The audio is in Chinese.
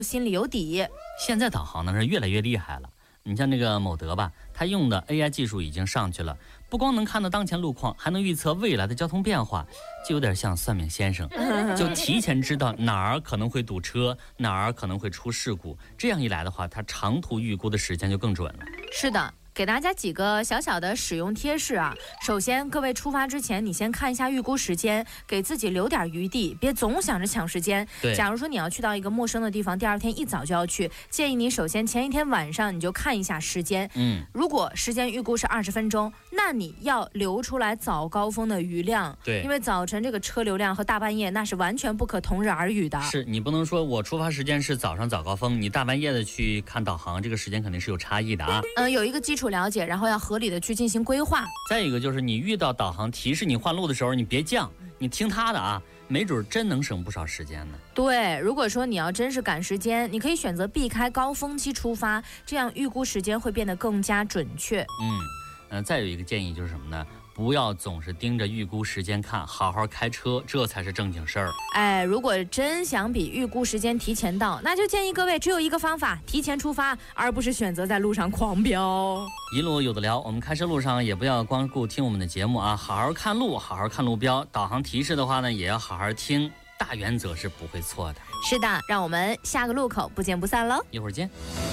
心里有底。 现在导航呢是越来越厉害了。你像那个某德吧，它用的 AI 技术已经上去了，不光能看到当前路况，还能预测未来的交通变化，就有点像算命先生，就提前知道哪儿可能会堵车，哪儿可能会出事故。这样一来的话，它长途预估的时间就更准了。 是的。给大家几个小小的使用贴士啊。首先，各位出发之前，你先看一下预估时间，给自己留点余地，别总想着抢时间。 对， 假如说你要去到一个陌生的地方，第二天一早就要去，建议你首先前一天晚上你就看一下时间。如果时间预估是20分钟，那你要留出来早高峰的余量。 对， 因为早晨这个车流量和大半夜那是完全不可同日而语的。 是你不能说我出发时间是早上早高峰，你大半夜的去看导航，这个时间肯定是有差异的啊。 有一个基础了解，然后要合理的去进行规划。 再一个就是你遇到导航提示你换路的时候，你别犟，你听他的啊，没准真能省不少时间呢。 对，如果说你要真是赶时间，你可以选择避开高峰期出发，这样预估时间会变得更加准确。 再有一个建议就是什么呢？不要总是盯着预估时间看，好好开车，这才是正经事儿。 如果真想比预估时间提前到，那就建议各位只有一个方法，提前出发，而不是选择在路上狂飙。 一路有的聊，我们开车路上也不要光顾听我们的节目啊，好好看路，好好看路标，导航提示的话呢，也要好好听，大原则是不会错的。 是的，让我们下个路口不见不散喽。 一会儿见。